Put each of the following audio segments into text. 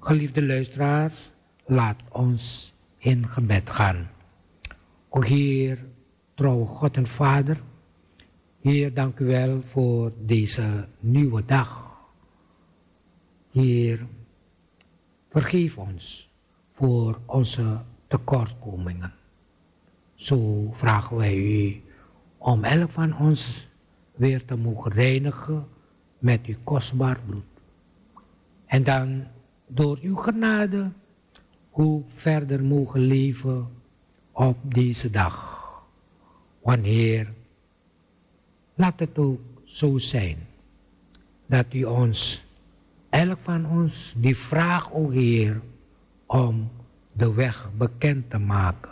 Geliefde luisteraars, laat ons in gebed gaan. O Heer, trouwe God en Vader, Heer, dank u wel voor deze nieuwe dag. Heer, vergeef ons voor onze tekortkomingen. Zo vragen wij u om elk van ons weer te mogen reinigen met uw kostbaar bloed. En dan door uw genade hoe verder mogen leven op deze dag. Wanneer, laat het ook zo zijn dat u ons, elk van ons, die vraagt, o Heer, om de weg bekend te maken.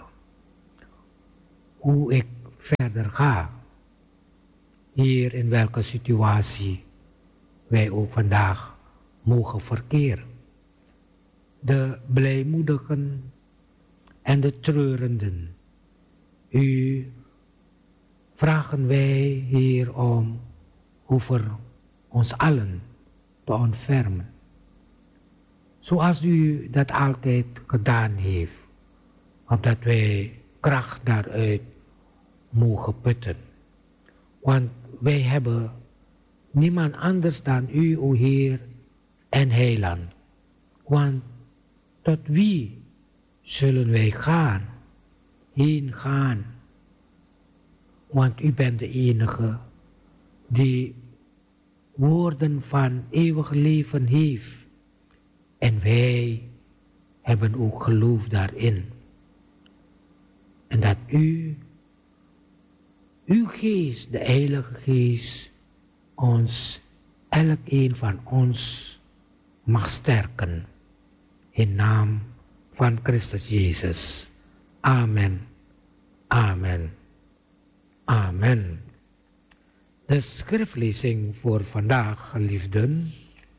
Hoe ik verder ga. Hier in welke situatie wij ook vandaag mogen verkeren. De blijmoedigen en de treurenden. U vragen wij, Heer, om over ons allen te ontfermen. Zoals u dat altijd gedaan heeft. Opdat wij kracht daaruit mogen putten. Want wij hebben niemand anders dan u, o Heer en Heiland. Want tot wie zullen wij gaan, heen gaan? Want u bent de enige die woorden van eeuwig leven heeft. En wij hebben ook geloof daarin. En dat u, uw geest, de Heilige Geest, ons, elk een van ons, mag sterken. In naam van Christus Jezus. Amen. Amen. Amen. De schriftlezing voor vandaag, geliefden,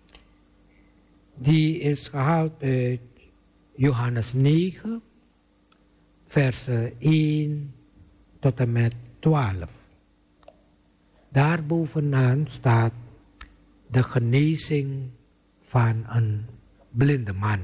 die is gehaald uit Johannes 9, versen 1 tot en met 12. Daarbovenaan staat de genezing van een blinde man.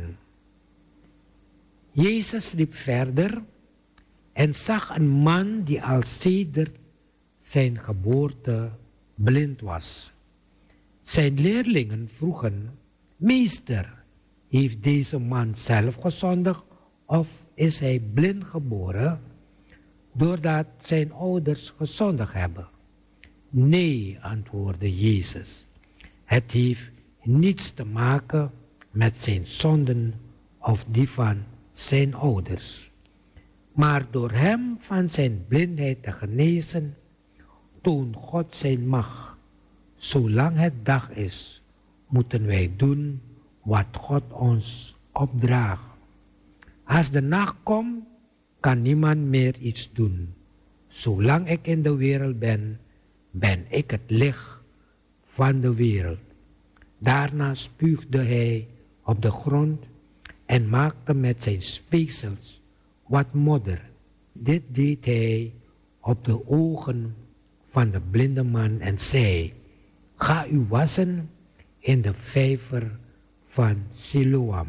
Jezus liep verder en zag een man die al sedert zijn geboorte blind was. Zijn leerlingen vroegen, Meester, heeft deze man zelf gezondigd of is hij blind geboren doordat zijn ouders gezondigd hebben? Nee, antwoordde Jezus. Het heeft niets te maken met zijn zonden of die van zijn ouders. Maar door hem van zijn blindheid te genezen, toont God zijn macht. Zolang het dag is, moeten wij doen wat God ons opdraagt. Als de nacht komt, kan niemand meer iets doen. Zolang ik in de wereld ben, ben ik het licht van de wereld. Daarna spuugde hij op de grond en maakte met zijn speeksels wat modder. Dit deed hij op de ogen van de blinde man en zei, ga u wassen in de vijver van Siloam.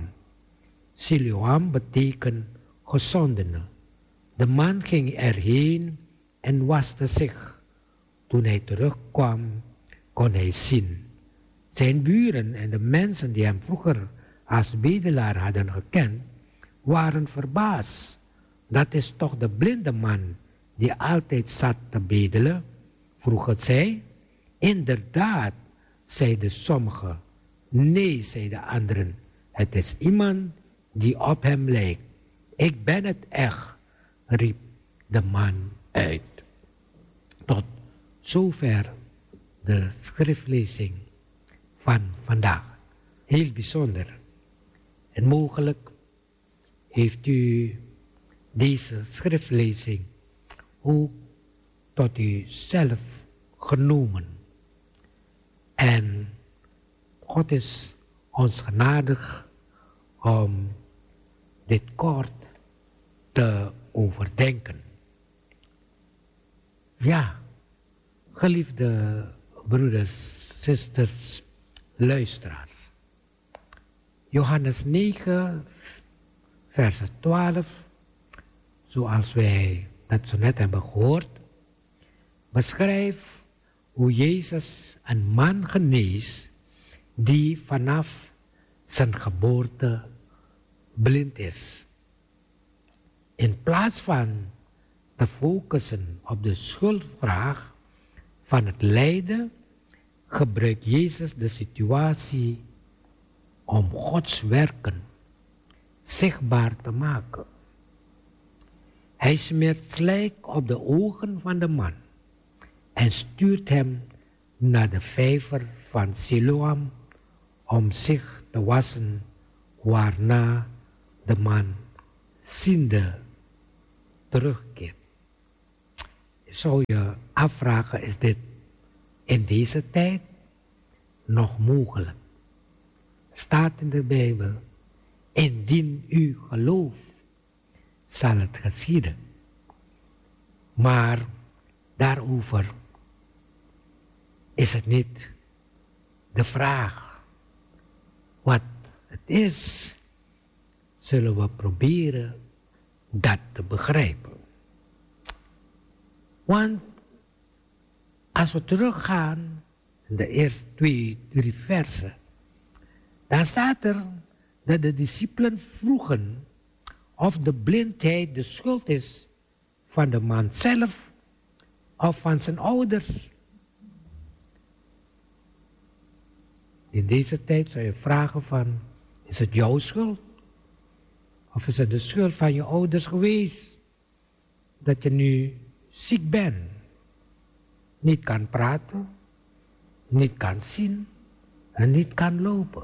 Siloam betekent gezondene. De man ging erheen en waste zich. Toen hij terugkwam, kon hij zien. Zijn buren en de mensen die hem vroeger als bedelaar hadden gekend, waren verbaasd. Dat is toch de blinde man die altijd zat te bedelen? Vroegen zij. Inderdaad, zeiden sommigen. Nee, zeiden anderen. Het is iemand die op hem lijkt. Ik ben het echt, riep de man uit. Tot zover de schriftlezing van vandaag. Heel bijzonder. En mogelijk heeft u deze schriftlezing ook tot u zelf genomen. En God is ons genadig om dit kort te overdenken. Ja, geliefde broeders, zusters, luisteraars. Johannes 9, vers 12, zoals wij dat zo net hebben gehoord, beschrijft hoe Jezus een man geneest die vanaf zijn geboorte blind is. In plaats van te focussen op de schuldvraag van het lijden, gebruikt Jezus de situatie om Gods werken zichtbaar te maken. Hij smeert slijk op de ogen van de man en stuurt hem naar de vijver van Siloam om zich te wassen, waarna de man ziende terugkeert. Je zou je afvragen, is dit in deze tijd nog mogelijk? Staat in de Bijbel, indien u gelooft, zal het geschieden. Maar daarover is het niet de vraag. Wat het is, zullen we proberen dat te begrijpen. Want als we teruggaan in de eerste 2-3 versen, dan staat er dat de discipelen vroegen of de blindheid de schuld is van de man zelf of van zijn ouders. In deze tijd zou je vragen van, is het jouw schuld? Of is het de schuld van je ouders geweest dat je nu ziek bent? Niet kan praten, niet kan zien en niet kan lopen.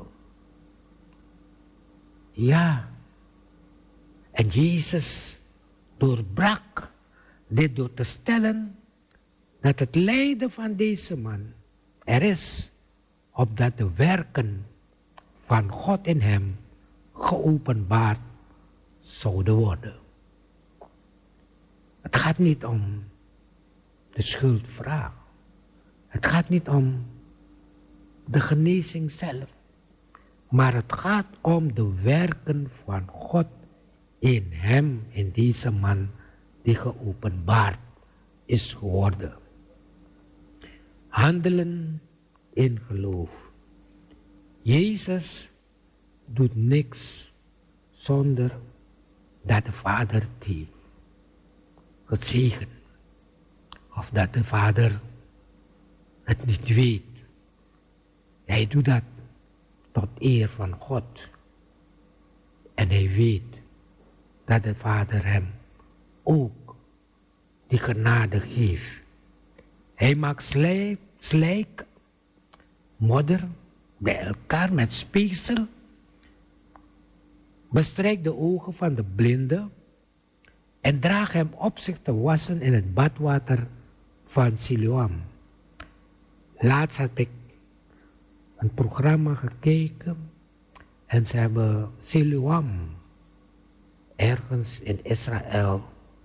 Ja, en Jezus doorbrak dit door te stellen dat het lijden van deze man er is, opdat de werken van God in hem geopenbaard zouden worden. Het gaat niet om de schuldvraag. Het gaat niet om de genezing zelf. Maar het gaat om de werken van God in hem, in deze man, die geopenbaard is geworden. Handelen in geloof. Jezus doet niks zonder dat de Vader het heeft gezegend. Of dat de Vader het niet weet. Hij doet dat tot eer van God. En hij weet dat de Vader hem ook die genade geeft. Hij maakt slijk, modder bij elkaar met speeksel, bestrijkt de ogen van de blinde en draagt hem op zich te wassen in het badwater van Siloam. Laatst heb ik een programma gekeken en ze hebben Siloam ergens in Israël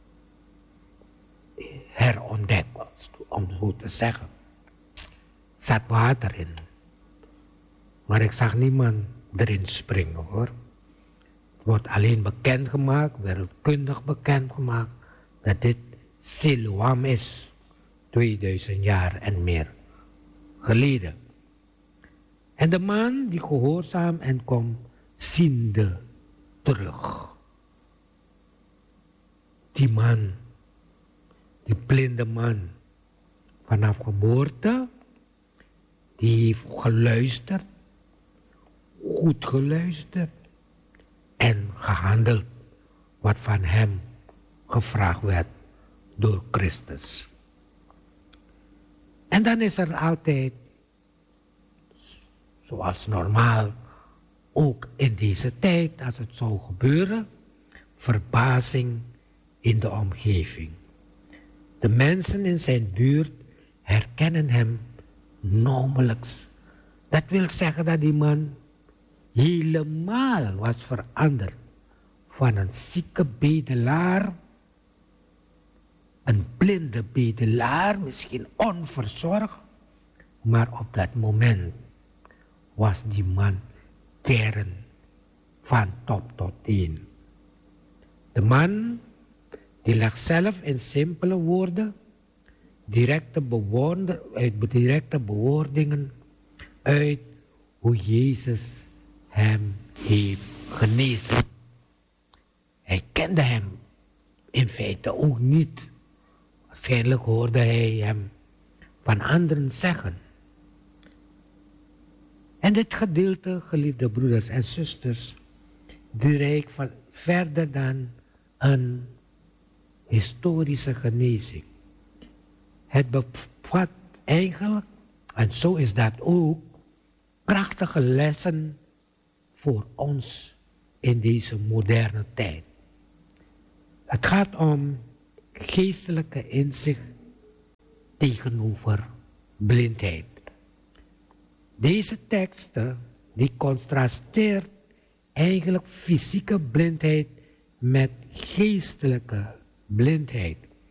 herontdekt, om het zo te zeggen. Er zat water in. Maar ik zag niemand erin springen, hoor. Het wordt alleen bekendgemaakt, wereldkundig bekendgemaakt, dat dit Siloam is, 2000 jaar en meer geleden. En de man die gehoorzaam en komt, ziende terug. Die man, die blinde man, vanaf geboorte, die heeft geluisterd, goed geluisterd en gehandeld wat van hem gevraagd werd door Christus. En dan is er altijd, zoals normaal, ook in deze tijd, als het zou gebeuren, verbazing in de omgeving. De mensen in zijn buurt herkennen hem nauwelijks. Dat wil zeggen dat die man helemaal was veranderd. Van een zieke bedelaar, een blinde bedelaar, misschien onverzorgd. Maar op dat moment was die man kern van top tot teen. De man die legt zelf in simpele woorden directe bewoordingen uit hoe Jezus hem heeft genezen. Hij kende hem in feite ook niet. Waarschijnlijk hoorde hij hem van anderen zeggen. En dit gedeelte, geliefde broeders en zusters, die reikt van verder dan een historische genezing. Het bevat eigenlijk, en zo is dat ook, krachtige lessen voor ons in deze moderne tijd. Het gaat om geestelijke inzicht tegenover blindheid. Deze teksten die contrasteert eigenlijk fysieke blindheid met geestelijke blindheid.